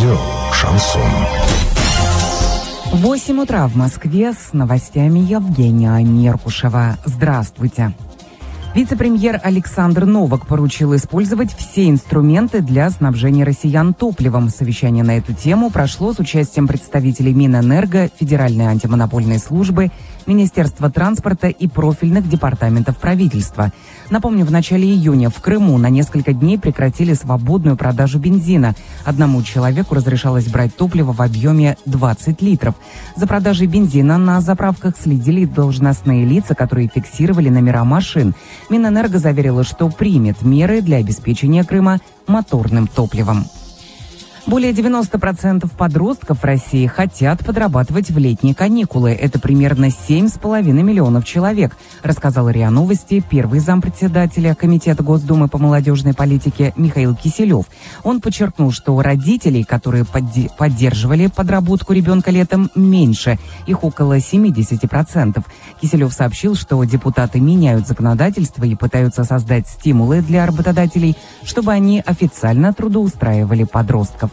Радио «Шансон». 8 утра в Москве, с новостями Евгения Меркушева. Здравствуйте. Вице-премьер Александр Новак поручил использовать все инструменты для снабжения россиян топливом. Совещание на эту тему прошло с участием представителей Минэнерго, Федеральной антимонопольной службы, Министерства транспорта и профильных департаментов правительства. Напомню, в начале июня в Крыму на несколько дней прекратили свободную продажу бензина. Одному человеку разрешалось брать топливо в объеме 20 литров. За продажей бензина на заправках следили должностные лица, которые фиксировали номера машин. Минэнерго заверила, что примет меры для обеспечения Крыма моторным топливом. Более 90% подростков в России хотят подрабатывать в летние каникулы. Это примерно 7,5 миллионов человек, рассказал РИА Новости первый зампредседателя Комитета Госдумы по молодежной политике Михаил Киселев. Он подчеркнул, что родителей, которые поддерживали подработку ребенка летом, меньше. Их около 70%. Киселев сообщил, что депутаты меняют законодательство и пытаются создать стимулы для работодателей, чтобы они официально трудоустраивали подростков.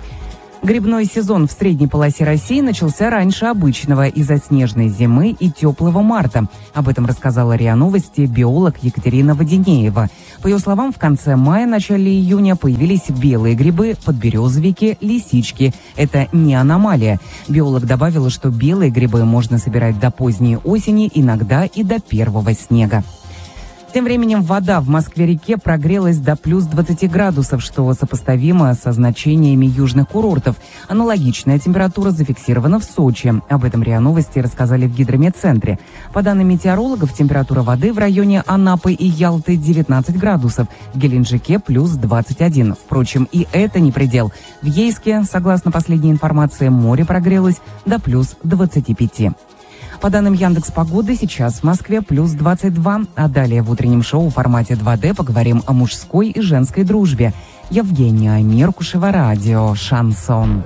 Грибной сезон в средней полосе России начался раньше обычного из-за снежной зимы и теплого марта. Об этом рассказала РИА Новости биолог Екатерина Воденеева. По ее словам, в конце мая, начале июня появились белые грибы, подберезовики, лисички. Это не аномалия. Биолог добавила, что белые грибы можно собирать до поздней осени, иногда и до первого снега. Тем временем вода в Москве-реке прогрелась до плюс 20 градусов, что сопоставимо со значениями южных курортов. Аналогичная температура зафиксирована в Сочи. Об этом РИА Новости рассказали в гидрометцентре. По данным метеорологов, температура воды в районе Анапы и Ялты 19 градусов, в Геленджике плюс 21. Впрочем, и это не предел. В Ейске, согласно последней информации, море прогрелось до плюс 25. По данным Яндекс.Погоды, сейчас в Москве плюс 22, а далее в утреннем шоу в формате 2D поговорим о мужской и женской дружбе. Евгения Меркушева, радио «Шансон».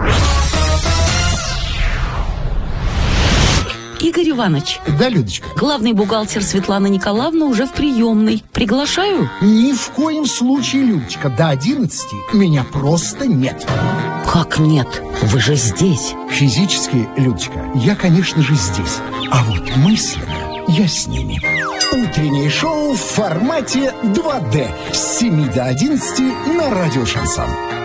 Игорь Иванович. Да, Людочка. Главный бухгалтер Светлана Николаевна уже в приемной. Приглашаю? Ни в коем случае, Людочка. До 11 меня просто нет. Как нет? Вы же здесь. Физически, Людочка, я, конечно же, здесь. А вот мысленно я с ними. Утреннее шоу в формате 2D с 7 до 11 на радио «Шансон».